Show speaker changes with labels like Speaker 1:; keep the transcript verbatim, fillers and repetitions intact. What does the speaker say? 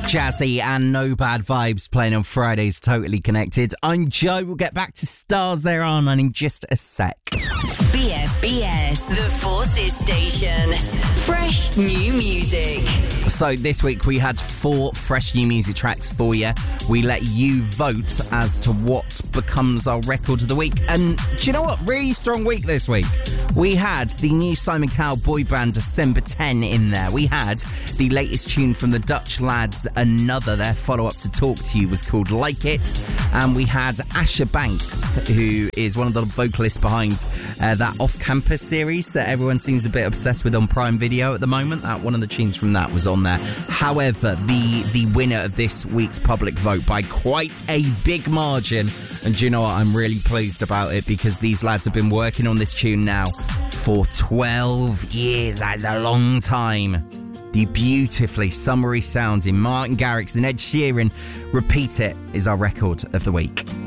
Speaker 1: Jazzy and No Bad Vibes playing on Fridays, Totally Connected. I'm Joe. We'll get back to Stars There Are None in just a sec.
Speaker 2: B F B S, the Forces Station. Fresh new music.
Speaker 1: So this week we had four fresh new music tracks for you. We let you vote as to what becomes our record of the week. And do you know what? Really strong week this week. We had the new Simon Cowell boy band December tenth in there. We had the latest tune from the Dutch lads, Another. Their follow-up to Talk to You was called Like It. And we had Asher Banks, who is one of the vocalists behind uh, that Off-Campus series that everyone seems a bit obsessed with on Prime Video at the moment. That one of the tunes from that was on there. However, the, the winner of this week's public vote by quite a big margin, and do you know what? I'm really pleased about it because these lads have been working on this tune now for twelve years. That's a long time. The beautifully summery sounds in Martin Garrix and Ed Sheeran, Repeat It, is our record of the week.